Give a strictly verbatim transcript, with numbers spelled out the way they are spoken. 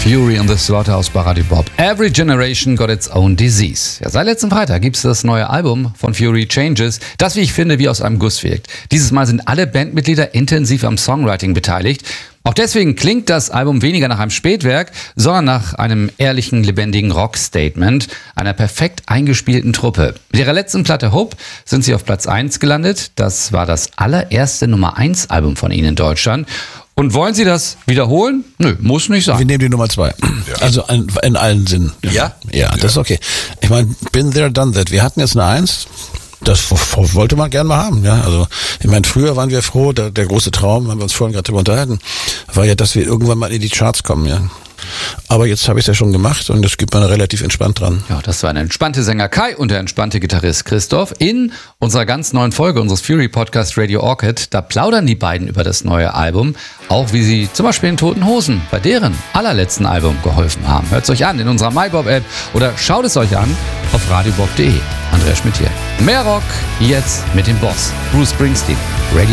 Fury and the Slaughterhouse bei Radio Bob. Every generation got its own disease. Ja, seit letzten Freitag gibt es das neue Album von Fury, Changes, das, wie ich finde, wie aus einem Guss wirkt. Dieses Mal sind alle Bandmitglieder intensiv am Songwriting beteiligt. Auch deswegen klingt das Album weniger nach einem Spätwerk, sondern nach einem ehrlichen, lebendigen Rock-Statement einer perfekt eingespielten Truppe. Mit ihrer letzten Platte Hope sind sie auf Platz eins gelandet. Das war das allererste Nummer eins Album von ihnen in Deutschland. Und wollen Sie das wiederholen? Nö, muss nicht sein. Wir nehmen die Nummer zwei. Ja. Also in, in allen Sinnen. Ja? Ja, ja, das ist okay. Ich meine, been there, done that. Wir hatten jetzt eine Eins. Das wollte man gern mal haben, ja. Also, ich meine, früher waren wir froh, der, der große Traum, haben wir uns vorhin gerade drüber unterhalten, war ja, dass wir irgendwann mal in die Charts kommen, ja. Aber jetzt habe ich es ja schon gemacht und das gibt man relativ entspannt dran. Ja, das war der entspannte Sänger Kai und der entspannte Gitarrist Christoph in unserer ganz neuen Folge unseres Fury-Podcast Radio Orchid. Da plaudern die beiden über das neue Album, auch wie sie zum Beispiel den Toten Hosen bei deren allerletzten Album geholfen haben. Hört es euch an in unserer MyBob-App oder schaut es euch an auf radiobob punkt de. Andreas Schmidt hier. Mehr Rock jetzt mit dem Boss, Bruce Springsteen. Radio